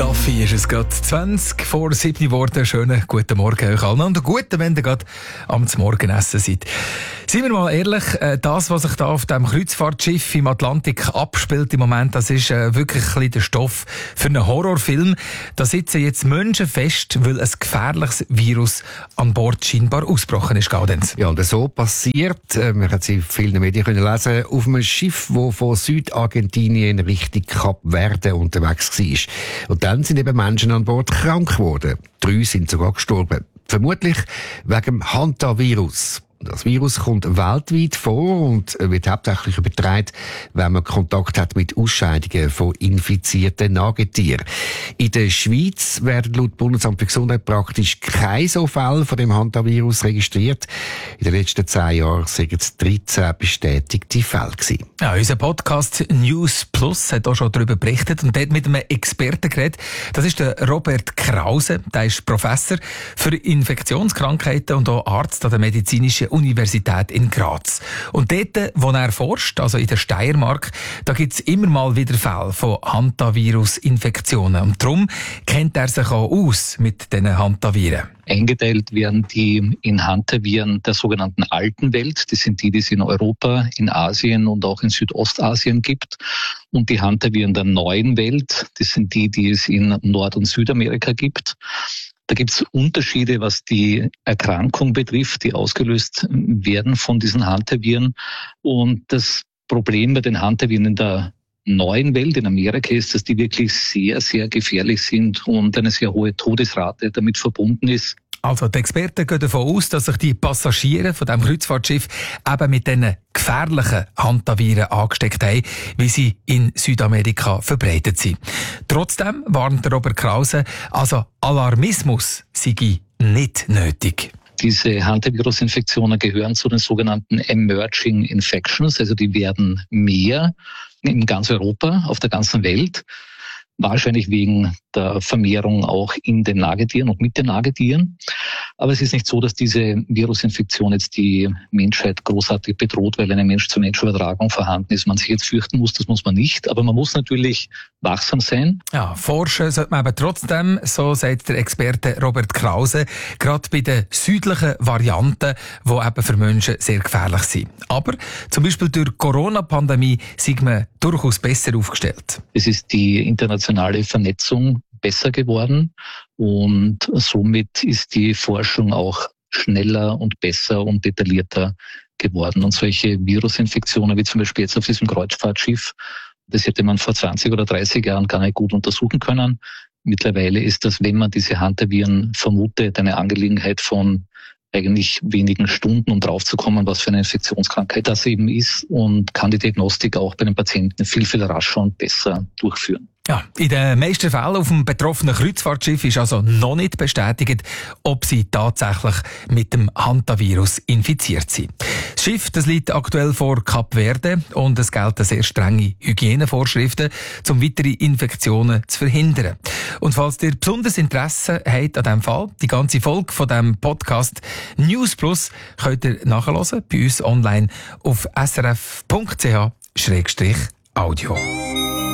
Duffy ist es gerade 20 vor 7 geworden. Schönen guten Morgen euch allen und guten, wenn ihr gerade am Morgenessen seid. Seien wir mal ehrlich, das, was sich da auf dem Kreuzfahrtschiff im Atlantik abspielt im Moment, das ist wirklich ein bisschen der Stoff für einen Horrorfilm. Da sitzen jetzt Menschen fest, weil ein gefährliches Virus an Bord scheinbar ausgebrochen ist, Gaudenz. Ja, und so passiert, man hat es in vielen Medien können lesen, auf einem Schiff, das von Südargentinien Richtung Kap Verde unterwegs war. Und dann sind eben Menschen an Bord krank geworden. 3 sind sogar gestorben. Vermutlich wegen dem Hantavirus. Das Virus kommt weltweit vor und wird hauptsächlich übertragen, wenn man Kontakt hat mit Ausscheidungen von infizierten Nagetieren. In der Schweiz werden laut Bundesamt für Gesundheit praktisch keine so Fälle von dem Hantavirus registriert. In den letzten 10 Jahren sind es 13 bestätigte Fälle gewesen. Ja, unser Podcast News Plus hat auch schon darüber berichtet und dort mit einem Experten geredet. Das ist der Robert Krause. Der ist Professor für Infektionskrankheiten und auch Arzt an der Medizinischen Universität in Graz. Und dort, wo er forscht, also in der Steiermark, da gibt es immer mal wieder Fälle von Hantavirus-Infektionen. Und darum kennt er sich auch aus mit diesen Hantaviren. Eingeteilt werden die in Hantaviren der sogenannten alten Welt. Das sind die es in Europa, in Asien und auch in Südostasien gibt. Und die Hantaviren der neuen Welt, das sind die es in Nord- und Südamerika gibt. Da gibt es Unterschiede, was die Erkrankung betrifft, die ausgelöst werden von diesen Hantaviren. Und das Problem bei den Hantaviren in der neuen Welt in Amerika ist, dass die wirklich sehr, sehr gefährlich sind und eine sehr hohe Todesrate damit verbunden ist. Also die Experten gehen davon aus, dass sich die Passagiere von diesem Kreuzfahrtschiff eben mit diesen gefährlichen Hantaviren angesteckt haben, wie sie in Südamerika verbreitet sind. Trotzdem warnt Robert Krause, also Alarmismus sei nicht nötig. Diese Hantavirus-Infektionen gehören zu den sogenannten Emerging Infections, also die werden mehr in ganz Europa, auf der ganzen Welt. Wahrscheinlich wegen der Vermehrung auch in den Nagetieren und mit den Nagetieren. Aber es ist nicht so, dass diese Virusinfektion jetzt die Menschheit großartig bedroht, weil eine Mensch-zu-Mensch-Übertragung vorhanden ist. Man sich jetzt fürchten muss, das muss man nicht. Aber man muss natürlich wachsam sein. Ja, forschen sollte man aber trotzdem, so sagt der Experte Robert Krause, gerade bei den südlichen Varianten, die eben für Menschen sehr gefährlich sind. Aber zum Beispiel durch die Corona-Pandemie sind wir durchaus besser aufgestellt. Es ist die internationale Vernetzung besser geworden und somit ist die Forschung auch schneller und besser und detaillierter geworden. Und solche Virusinfektionen wie zum Beispiel jetzt auf diesem Kreuzfahrtschiff, das hätte man vor 20 oder 30 Jahren gar nicht gut untersuchen können. Mittlerweile ist das, wenn man diese Hantaviren vermutet, eine Angelegenheit von eigentlich wenigen Stunden, um draufzukommen, was für eine Infektionskrankheit das eben ist und kann die Diagnostik auch bei den Patienten viel, viel rascher und besser durchführen. Ja, in den meisten Fällen auf dem betroffenen Kreuzfahrtschiff ist also noch nicht bestätigt, ob sie tatsächlich mit dem Hantavirus infiziert sind. Das Schiff, das liegt aktuell vor Kap Verde und es gelten sehr strenge Hygienevorschriften, um weitere Infektionen zu verhindern. Und falls ihr besonderes Interesse habt an diesem Fall, die ganze Folge von diesem Podcast News Plus könnt ihr nachhören bei uns online auf srf.ch/audio.